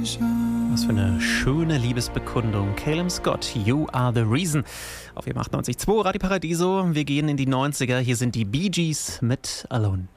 Was für eine schöne Liebesbekundung. Calum Scott, You Are the Reason. Auf FM 98.2 Radio Paradiso. Wir gehen in die 90er. Hier sind die Bee Gees mit Alone.